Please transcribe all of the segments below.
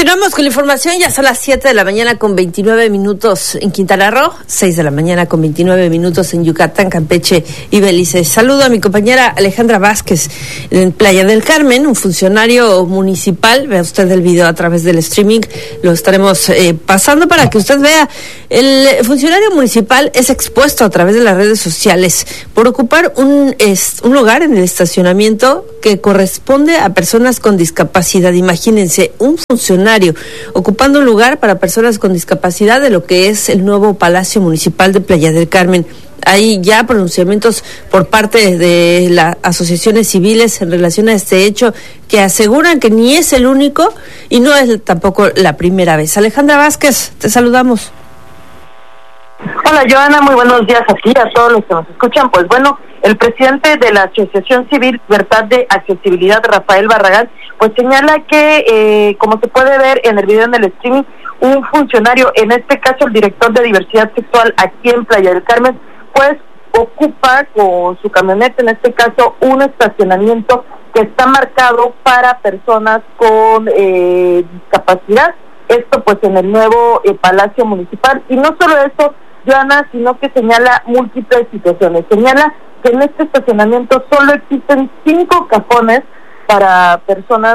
Continuamos con la información, ya son las 7 de la mañana con 29 minutos en Quintana Roo, 6 de la mañana con 29 minutos en Yucatán, Campeche y Belice. Saludo a mi compañera Alejandra Vázquez en Playa del Carmen, un funcionario municipal. Vea usted el video a través del streaming, lo estaremos pasando para que usted vea. El funcionario municipal es expuesto a través de las redes sociales por ocupar un lugar en el estacionamiento que corresponde a personas con discapacidad. Imagínense, un funcionario ocupando un lugar para personas con discapacidad de lo que es el nuevo Palacio Municipal de Playa del Carmen. Hay ya pronunciamientos por parte de las asociaciones civiles en relación a este hecho que aseguran que ni es el único y no es tampoco la primera vez. Alejandra Vázquez, te saludamos. Hola, Joana, muy buenos días a ti, a todos los que nos escuchan. Pues bueno, el presidente de la Asociación Civil Libertad de Accesibilidad, Rafael Barragán, pues señala que, como se puede ver en el video en el streaming, un funcionario, en este caso el director de diversidad sexual aquí en Playa del Carmen, pues ocupa con su camioneta, en este caso, un estacionamiento que está marcado para personas con discapacidad. Esto pues en el nuevo Palacio Municipal. Y no solo eso, Joana, sino que señala múltiples situaciones. Señala que en este estacionamiento solo existen 5 cajones para personas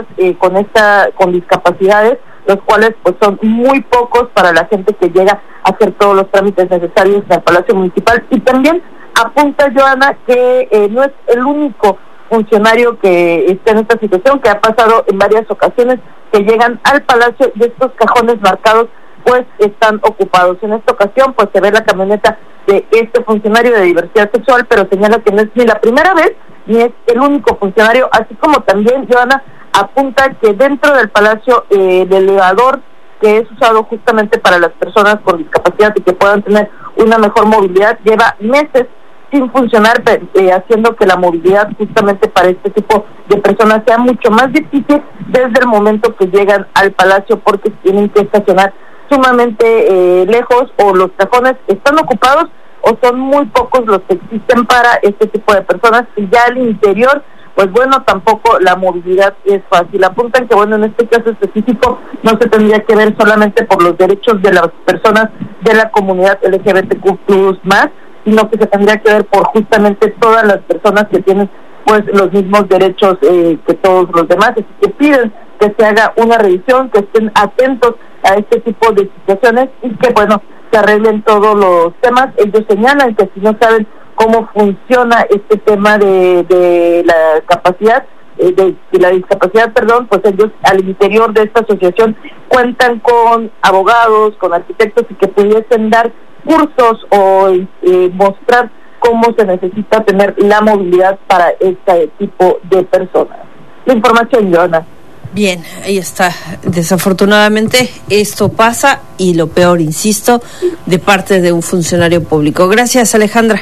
con discapacidades, los cuales pues son muy pocos para la gente que llega a hacer todos los trámites necesarios en el Palacio Municipal. Y también apunta, Joana, que no es el único funcionario que está en esta situación, que ha pasado en varias ocasiones que llegan al Palacio y estos cajones marcados pues están ocupados. En esta ocasión pues se ve la camioneta de este funcionario de diversidad sexual, pero señala que no es ni la primera vez ni es el único funcionario, así como también, Joana, apunta que dentro del Palacio el elevador que es usado justamente para las personas con discapacidad y que puedan tener una mejor movilidad lleva meses sin funcionar, haciendo que la movilidad justamente para este tipo de personas sea mucho más difícil desde el momento que llegan al Palacio, porque tienen que estacionar sumamente lejos, o los cajones están ocupados o son muy pocos los que existen para este tipo de personas, y ya al interior pues bueno, tampoco la movilidad es fácil. Apuntan que bueno, en este caso específico no se tendría que ver solamente por los derechos de las personas de la comunidad LGBTQ+, sino que se tendría que ver por justamente todas las personas que tienen pues los mismos derechos que todos los demás. Así que piden que se haga una revisión, que estén atentos a este tipo de situaciones y que bueno, se arreglen todos los temas. Ellos señalan que si no saben cómo funciona este tema de la capacidad, de la discapacidad, pues ellos al interior de esta asociación cuentan con abogados, con arquitectos, y que pudiesen dar cursos o mostrar cómo se necesita tener la movilidad para este tipo de personas. La información, Joana. Bien, ahí está. Desafortunadamente esto pasa, y lo peor, insisto, de parte de un funcionario público. Gracias, Alejandra.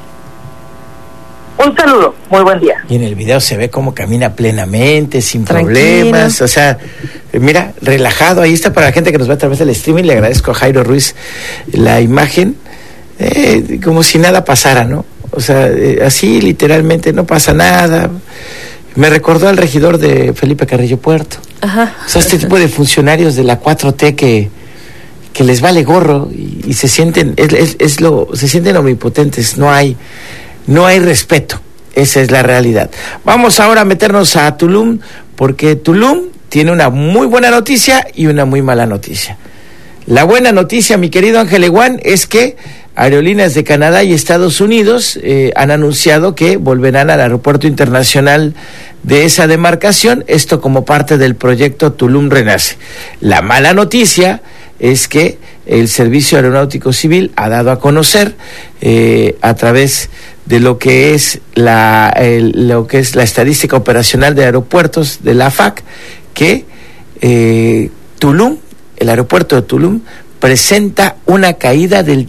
Un saludo, muy buen día. Y en el video se ve cómo camina plenamente, sin problemas, o sea, mira, relajado. Ahí está para la gente que nos ve a través del streaming. Le agradezco a Jairo Ruiz la imagen, como si nada pasara, ¿no? O sea, así literalmente no pasa nada. Me recordó al regidor de Felipe Carrillo Puerto. Ajá. O sea, este tipo de funcionarios de la 4T que les vale gorro y se sienten, se sienten omnipotentes. No hay respeto, esa es la realidad. Vamos ahora a meternos a Tulum, porque Tulum tiene una muy buena noticia y una muy mala noticia. La buena noticia, mi querido Ángel Eguán, es que Aerolíneas de Canadá y Estados Unidos han anunciado que volverán al aeropuerto internacional de esa demarcación, esto como parte del proyecto Tulum Renace. La mala noticia es que el Servicio Aeronáutico Civil ha dado a conocer a través de lo que es la estadística operacional de aeropuertos de la AFAC, que Tulum, el aeropuerto de Tulum, presenta una caída del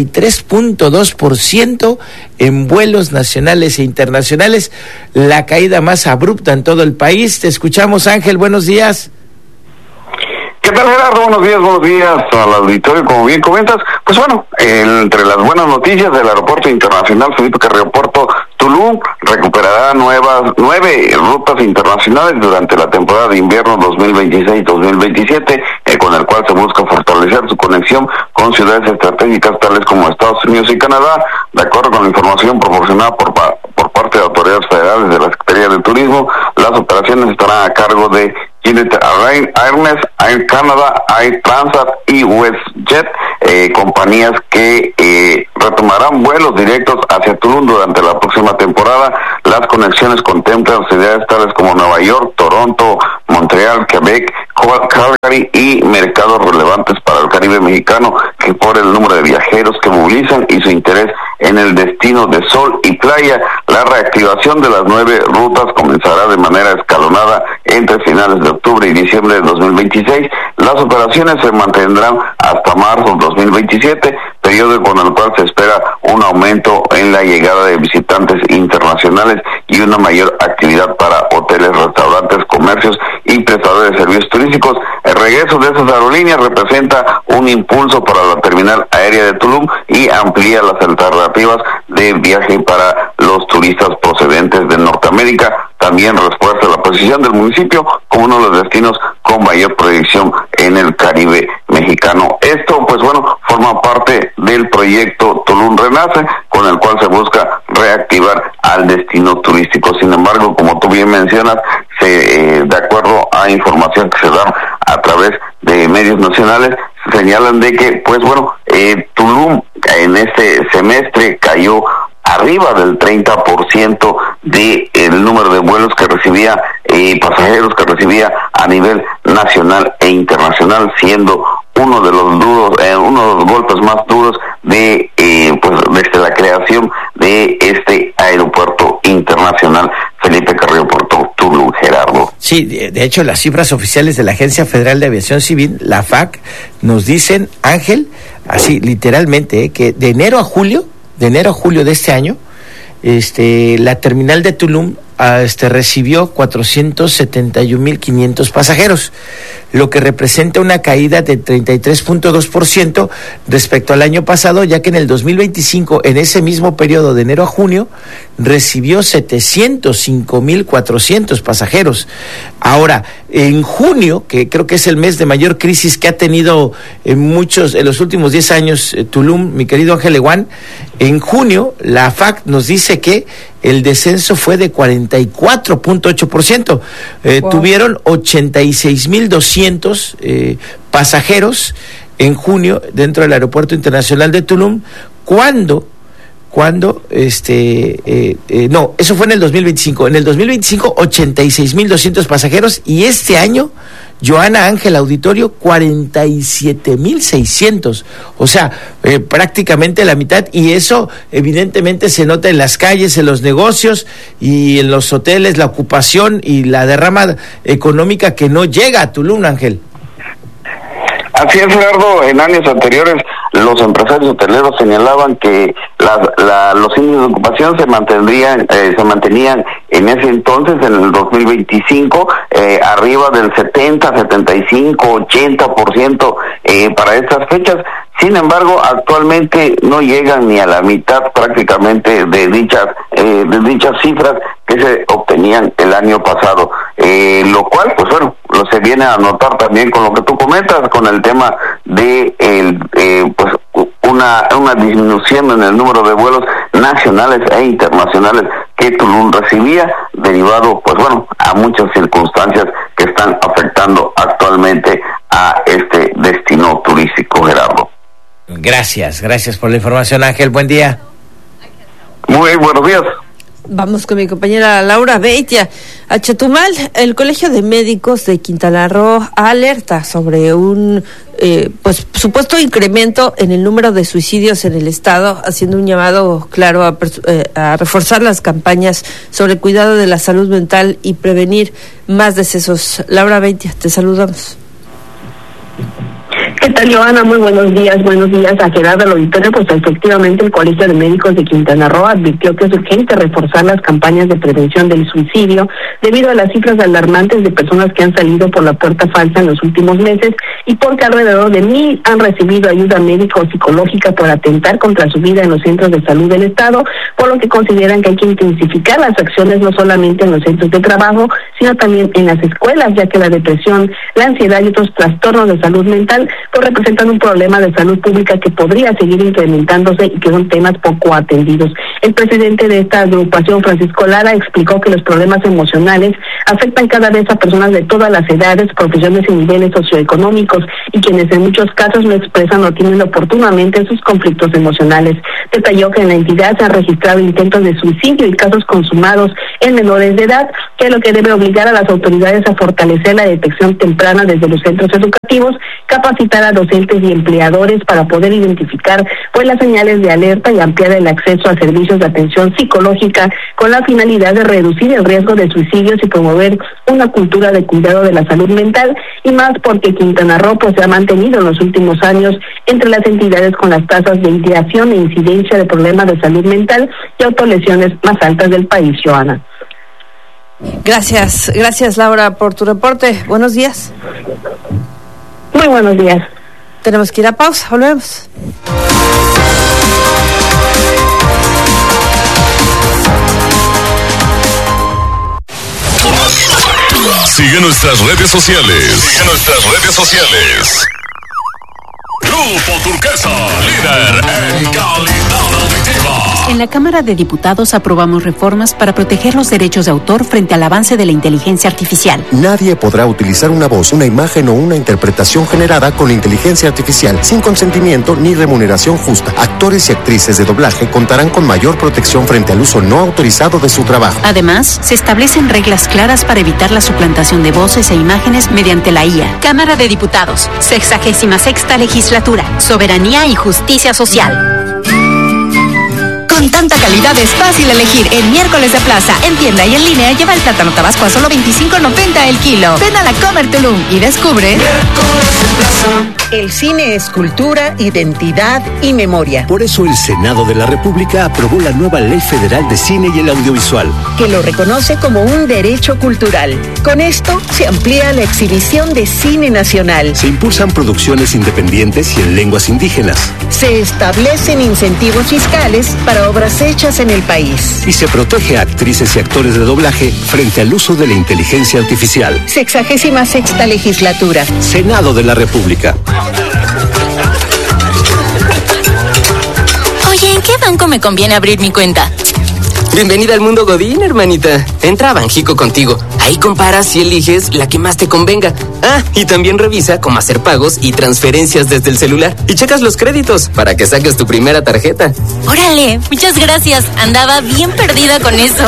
33.2% en vuelos nacionales e internacionales, la caída más abrupta en todo el país. Te escuchamos, Ángel, buenos días. ¿Qué tal, Gerardo? Buenos días al auditorio. Como bien comentas, pues bueno, entre las buenas noticias del Aeropuerto Internacional Felipe Carrillo Puerto Tulum recuperará 9 rutas internacionales durante la temporada de invierno 2026-2027, con el cual se busca fortalecer su conexión con ciudades estratégicas tales como Estados Unidos y Canadá. De acuerdo con la información proporcionada por parte de autoridades federales de la Secretaría de Turismo, las operaciones estarán a cargo de United Airlines, Air Canada, Air Transat y WestJet, compañías que retomarán vuelos directos hacia Tulum durante la próxima temporada. Las conexiones contemplan ciudades tales como Nueva York, Toronto, Montreal, Quebec, Calgary y mercados relevantes para el Caribe mexicano, que por el número de viajeros que movilizan y su interés en el destino de sol y playa. La reactivación de las 9 rutas comenzará de manera escalonada entre finales de octubre y diciembre de 2026. Las operaciones se mantendrán hasta marzo de 2027, periodo con el cual se espera un aumento en la llegada de visitantes internacionales y una mayor actividad para hoteles, restaurantes, comercios y prestadores de servicios turísticos. El regreso de esas aerolíneas representa un impulso para la terminal aérea de Tulum y amplía las alternativas de viaje para los turistas procedentes de Norteamérica. También refuerza la posición del municipio como uno de los destinos con mayor proyección en el Caribe mexicano. Esto, pues bueno, forma parte del proyecto Tulum Renace, con el cual se busca reactivar al destino turístico. Sin embargo, como tú bien mencionas, de acuerdo a información que se da a través de medios nacionales, señalan de que, pues bueno, Tulum en este semestre cayó arriba del 30% de el número de vuelos que recibía, pasajeros que recibía a nivel nacional e internacional, siendo uno de los golpes más duros de pues desde la creación de este aeropuerto internacional Felipe Carrillo Puerto Tulum, Gerardo. Sí, de hecho las cifras oficiales de la Agencia Federal de Aviación Civil, la AFAC, nos dicen, Ángel, así literalmente, que de enero a julio de este año, la terminal de Tulum recibió 471,500 pasajeros, lo que representa una caída de 33.2% respecto al año pasado, ya que en el 2025, en ese mismo periodo de enero a junio, recibió 705,400 pasajeros. Ahora, en junio, que creo que es el mes de mayor crisis que ha tenido en los últimos 10 años Tulum, mi querido Ángel Eguán, en junio la AFAC nos dice que el descenso fue de 44.8%. Wow. Tuvieron 86,200 pasajeros en junio dentro del Aeropuerto Internacional de Tulum, cuando no, eso fue en el 2025. En el 2025, 86,200 pasajeros, y este año, Joana, Ángel, auditorio, 47,600. O sea, prácticamente la mitad, y eso evidentemente se nota en las calles, en los negocios y en los hoteles, la ocupación y la derrama económica que no llega a Tulum, Ángel. Así es, Gerardo. En años anteriores, los empresarios hoteleros señalaban que los índices de ocupación se mantenían en ese entonces, en el 2025, arriba del 70, 75, 80% para estas fechas. Sin embargo, actualmente no llegan ni a la mitad prácticamente de dichas cifras que se obtenían el año pasado, lo cual, pues bueno, se viene a notar también con lo que tú comentas, con el tema de pues una disminución en el número de vuelos nacionales e internacionales que Tulum recibía, derivado, pues bueno, a muchas circunstancias que están afectando actualmente a este destino turístico, Gerardo. Gracias por la información, Ángel. Buen día. Muy buenos días. Vamos con mi compañera Laura Beitia. A Chetumal, el Colegio de Médicos de Quintana Roo alerta sobre un supuesto incremento en el número de suicidios en el estado, haciendo un llamado claro a reforzar las campañas sobre el cuidado de la salud mental y prevenir más decesos. Laura Beitia, te saludamos. ¿Qué tal, Joana? Muy buenos días a Gerardo del Auditorio. Pues efectivamente el Colegio de Médicos de Quintana Roo advirtió que es urgente reforzar las campañas de prevención del suicidio debido a las cifras alarmantes de personas que han salido por la puerta falsa en los últimos meses y porque alrededor de 1,000 han recibido ayuda médica o psicológica por atentar contra su vida en los centros de salud del Estado, por lo que consideran que hay que intensificar las acciones no solamente en los centros de trabajo, sino también en las escuelas, ya que la depresión, la ansiedad y otros trastornos de salud mental pues representan un problema de salud pública que podría seguir incrementándose y que son temas poco atendidos. El presidente de esta agrupación, Francisco Lara, explicó que los problemas emocionales afectan cada vez a personas de todas las edades, profesiones y niveles socioeconómicos, y quienes en muchos casos no expresan o tienen oportunamente sus conflictos emocionales. Detalló que en la entidad se han registrado intentos de suicidio y casos consumados en menores de edad, que es lo que debe obligar a las autoridades a fortalecer la detección temprana desde los centros educativos, capacitar a docentes y empleadores para poder identificar pues las señales de alerta y ampliar el acceso a servicios de atención psicológica con la finalidad de reducir el riesgo de suicidios y promover una cultura de cuidado de la salud mental, y más porque Quintana Roo pues se ha mantenido en los últimos años entre las entidades con las tasas de ideación e incidencia de problemas de salud mental y autolesiones más altas del país, Joana. Gracias Laura por tu reporte. Buenos días. Muy buenos días. Tenemos que ir a pausa, volvemos. Sigue nuestras redes sociales. Grupo Turquesa, líder en calidad auditiva. En la Cámara de Diputados aprobamos reformas para proteger los derechos de autor frente al avance de la inteligencia artificial. Nadie podrá utilizar una voz, una imagen o una interpretación generada con inteligencia artificial sin consentimiento ni remuneración justa. Actores y actrices de doblaje contarán con mayor protección frente al uso no autorizado de su trabajo. Además, se establecen reglas claras para evitar la suplantación de voces e imágenes mediante la IA. Cámara de Diputados, 66ª Legislatura, Soberanía y Justicia Social. Con tanta calidad es fácil elegir. En Miércoles de Plaza, en tienda y en línea, lleva el plátano tabasco a solo $25.90 el kilo. Ven a la Comer Tulum y descubre Miércoles de Plaza. El cine es cultura, identidad y memoria. Por eso el Senado de la República aprobó la nueva Ley Federal de Cine y el Audiovisual, que lo reconoce como un derecho cultural. Con esto se amplía la exhibición de cine nacional. Se impulsan producciones independientes y en lenguas indígenas. Se establecen incentivos fiscales para obras hechas en el país. Y se protege a actrices y actores de doblaje frente al uso de la inteligencia artificial. 66ª Legislatura. Senado de la República. Oye, ¿en qué banco me conviene abrir mi cuenta? Bienvenida al mundo Godín, hermanita. Entra a Banjico Contigo. Ahí comparas y eliges la que más te convenga. Ah, y también revisa cómo hacer pagos y transferencias desde el celular. Y checas los créditos para que saques tu primera tarjeta. Órale, muchas gracias. Andaba bien perdida con eso.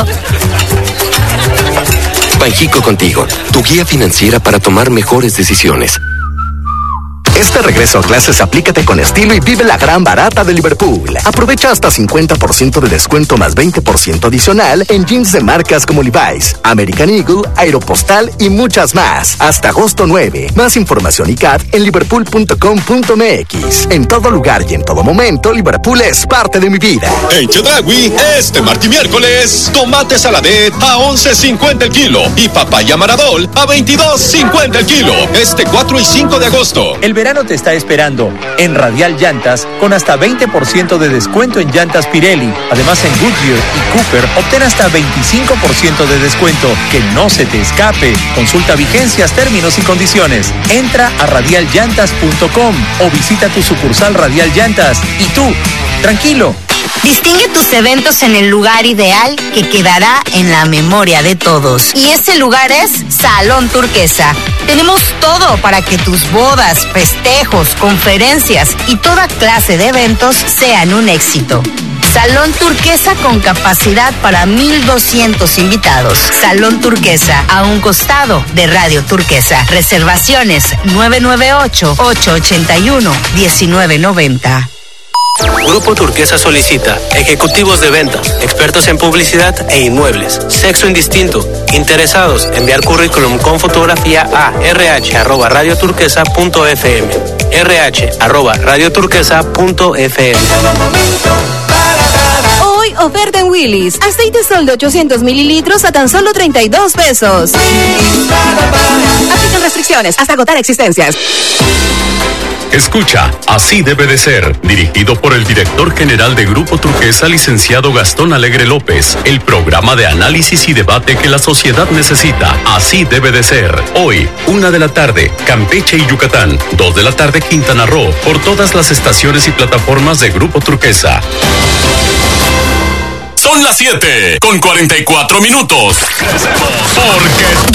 Banjico Contigo, tu guía financiera para tomar mejores decisiones. Este regreso a clases aplícate con estilo y vive la gran barata de Liverpool. Aprovecha hasta 50% de descuento más 20% adicional en jeans de marcas como Levi's, American Eagle, Aeropostal y muchas más. Hasta agosto 9. Más información y CAT en liverpool.com.mx. En todo lugar y en todo momento, Liverpool es parte de mi vida. En Chedraui, este martes y miércoles, tomate saladet a $11.50 el kilo y papaya maradol a $22.50 el kilo. Este 4 y 5 de agosto. El verano te está esperando en Radial Llantas con hasta 20% de descuento en llantas Pirelli. Además, en Goodyear y Cooper obtén hasta 25% de descuento. Que no se te escape. Consulta vigencias, términos y condiciones. Entra a radialllantas.com o visita tu sucursal Radial Llantas. Y tú, tranquilo. Distingue tus eventos en el lugar ideal que quedará en la memoria de todos. Y ese lugar es Salón Turquesa. Tenemos todo para que tus bodas, festejos, conferencias y toda clase de eventos sean un éxito. Salón Turquesa con capacidad para 1,200 invitados. Salón Turquesa, a un costado de Radio Turquesa. Reservaciones 998-881-1990. Grupo Turquesa solicita ejecutivos de ventas, expertos en publicidad e inmuebles, sexo indistinto, interesados, enviar currículum con fotografía a rh@radioturquesa.fm. rh@radioturquesa.fm. Hoy, oferta en Willy's. Aceite Sol de 800 mililitros a tan solo 32 pesos. Aplican restricciones hasta agotar existencias. Escucha, Así debe de ser, dirigido por el director general de Grupo Turquesa, licenciado Gastón Alegre López, el programa de análisis y debate que la sociedad necesita. Así debe de ser. Hoy, 1 de la tarde, Campeche y Yucatán, 2 de la tarde, Quintana Roo, por todas las estaciones y plataformas de Grupo Turquesa. Son las 7:44. Porque